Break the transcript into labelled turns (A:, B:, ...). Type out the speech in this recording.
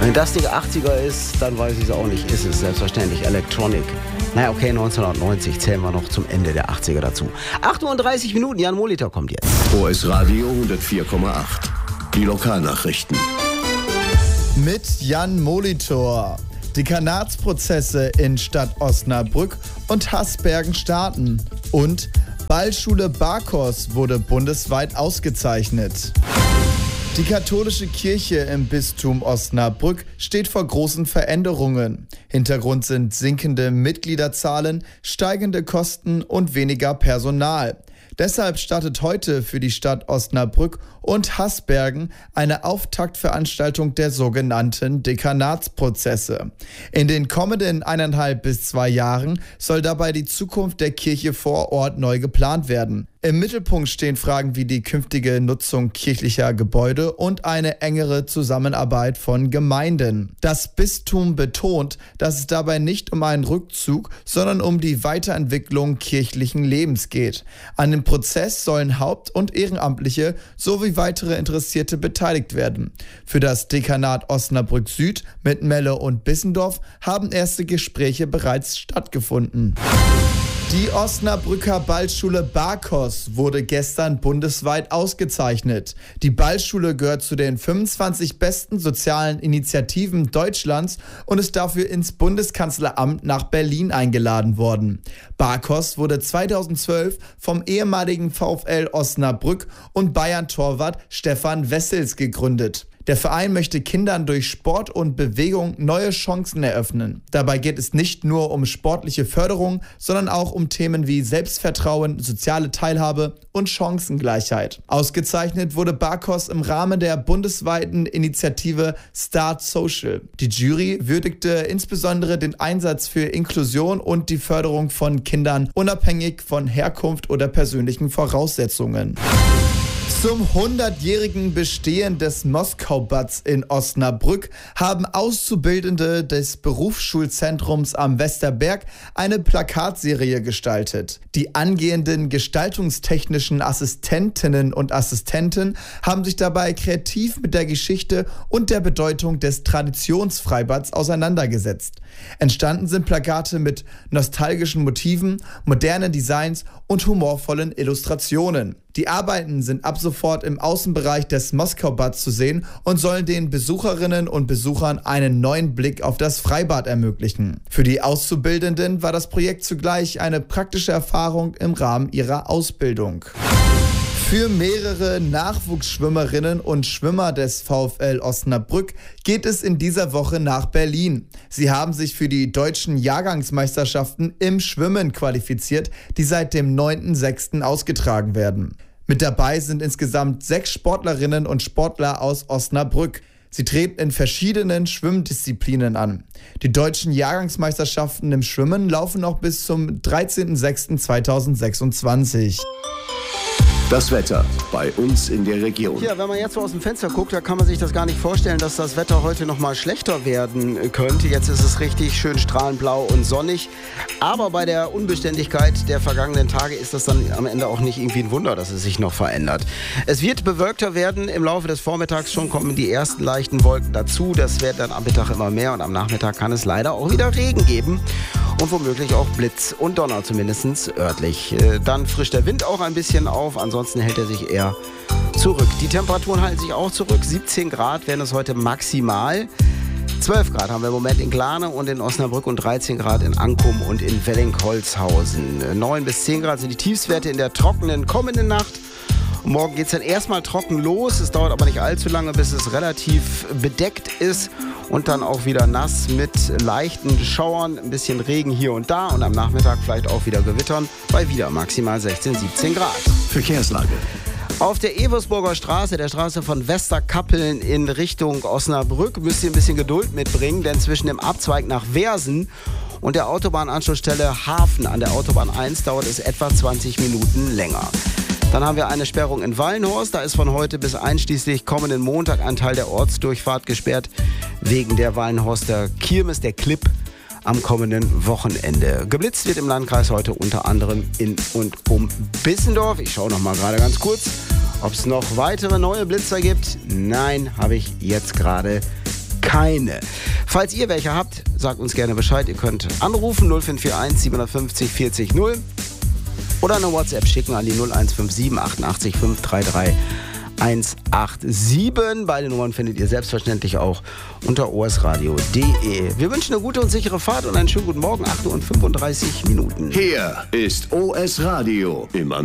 A: Wenn das die 80er ist, dann weiß ich es auch nicht. Ist es selbstverständlich Electronic. Naja, okay, 1990 zählen wir noch zum Ende der 80er dazu. 8:30 Minuten, Jan Molitor kommt jetzt.
B: OS Radio 104,8. Die Lokalnachrichten.
C: Mit Jan Molitor. Dekanatsprozesse in Stadt Osnabrück und Hasbergen starten. Und Ballschule Barkos wurde bundesweit ausgezeichnet. Die katholische Kirche im Bistum Osnabrück steht vor großen Veränderungen. Hintergrund sind sinkende Mitgliederzahlen, steigende Kosten und weniger Personal. Deshalb startet heute für die Stadt Osnabrück und Hasbergen eine Auftaktveranstaltung der sogenannten Dekanatsprozesse. In den kommenden 1,5 bis 2 Jahren soll dabei die Zukunft der Kirche vor Ort neu geplant werden. Im Mittelpunkt stehen Fragen wie die künftige Nutzung kirchlicher Gebäude und eine engere Zusammenarbeit von Gemeinden. Das Bistum betont, dass es dabei nicht um einen Rückzug, sondern um die Weiterentwicklung kirchlichen Lebens geht. An dem Prozess sollen Haupt- und Ehrenamtliche sowie weitere Interessierte beteiligt werden. Für das Dekanat Osnabrück Süd mit Melle und Bissendorf haben erste Gespräche bereits stattgefunden. Die Osnabrücker Ballschule Barkos wurde gestern bundesweit ausgezeichnet. Die Ballschule gehört zu den 25 besten sozialen Initiativen Deutschlands und ist dafür ins Bundeskanzleramt nach Berlin eingeladen worden. Barkos wurde 2012 vom ehemaligen VfL Osnabrück und Bayern-Torwart Stefan Wessels gegründet. Der Verein möchte Kindern durch Sport und Bewegung neue Chancen eröffnen. Dabei geht es nicht nur um sportliche Förderung, sondern auch um Themen wie Selbstvertrauen, soziale Teilhabe und Chancengleichheit. Ausgezeichnet wurde Barkos im Rahmen der bundesweiten Initiative Start Social. Die Jury würdigte insbesondere den Einsatz für Inklusion und die Förderung von Kindern unabhängig von Herkunft oder persönlichen Voraussetzungen. Zum 100-jährigen Bestehen des Moskau-Bads in Osnabrück haben Auszubildende des Berufsschulzentrums am Westerberg eine Plakatserie gestaltet. Die angehenden gestaltungstechnischen Assistentinnen und Assistenten haben sich dabei kreativ mit der Geschichte und der Bedeutung des Traditionsfreibads auseinandergesetzt. Entstanden sind Plakate mit nostalgischen Motiven, modernen Designs und humorvollen Illustrationen. Die Arbeiten sind ab sofort im Außenbereich des Moskau-Bads zu sehen und sollen den Besucherinnen und Besuchern einen neuen Blick auf das Freibad ermöglichen. Für die Auszubildenden war das Projekt zugleich eine praktische Erfahrung im Rahmen ihrer Ausbildung. Für mehrere Nachwuchsschwimmerinnen und Schwimmer des VfL Osnabrück geht es in dieser Woche nach Berlin. Sie haben sich für die deutschen Jahrgangsmeisterschaften im Schwimmen qualifiziert, die seit dem 9.6. ausgetragen werden. Mit dabei sind insgesamt 6 Sportlerinnen und Sportler aus Osnabrück. Sie treten in verschiedenen Schwimmdisziplinen an. Die deutschen Jahrgangsmeisterschaften im Schwimmen laufen noch bis zum 13.06.2026.
B: Das Wetter bei uns in der Region.
A: Ja, wenn man jetzt so aus dem Fenster guckt, da kann man sich das gar nicht vorstellen, dass das Wetter heute noch mal schlechter werden könnte. Jetzt ist es richtig schön strahlend blau und sonnig. Aber bei der Unbeständigkeit der vergangenen Tage ist das dann am Ende auch nicht irgendwie ein Wunder, dass es sich noch verändert. Es wird bewölkter werden. Im Laufe des Vormittags schon kommen die ersten leichten Wolken dazu. Das wird dann am Mittag immer mehr und am Nachmittag kann es leider auch wieder Regen geben. Und womöglich auch Blitz und Donner, zumindest örtlich. Dann frischt der Wind auch ein bisschen auf, ansonsten hält er sich eher zurück. Die Temperaturen halten sich auch zurück. 17 Grad werden es heute maximal. 12 Grad haben wir im Moment in Glane und in Osnabrück und 13 Grad in Ankum und in Welling-Holzhausen. 9 bis 10 Grad sind die Tiefstwerte in der trockenen kommenden Nacht. Und morgen geht es dann erstmal trocken los. Es dauert aber nicht allzu lange, bis es relativ bedeckt ist. Und dann auch wieder nass mit leichten Schauern, ein bisschen Regen hier und da. Und am Nachmittag vielleicht auch wieder Gewittern bei wieder maximal 16, 17 Grad.
B: Verkehrslage.
A: Auf der Eversburger Straße, der Straße von Westerkappeln in Richtung Osnabrück, müsst ihr ein bisschen Geduld mitbringen, denn zwischen dem Abzweig nach Wersen und der Autobahnanschlussstelle Hafen an der Autobahn 1 dauert es etwa 20 Minuten länger. Dann haben wir eine Sperrung in Wallenhorst. Da ist von heute bis einschließlich kommenden Montag ein Teil der Ortsdurchfahrt gesperrt wegen der Wallenhorster Kirmes, der Clip am kommenden Wochenende. Geblitzt wird im Landkreis heute unter anderem in und um Bissendorf. Ich schaue noch mal gerade ganz kurz, ob es noch weitere neue Blitzer gibt. Nein, habe ich jetzt gerade keine. Falls ihr welche habt, sagt uns gerne Bescheid. Ihr könnt anrufen 0541 750 40 0 oder eine WhatsApp schicken an die 0157 88 533 187. Beide Nummern findet ihr selbstverständlich auch unter osradio.de. Wir wünschen eine gute und sichere Fahrt und einen schönen guten Morgen, 8:35 Uhr.
B: Hier ist OS Radio im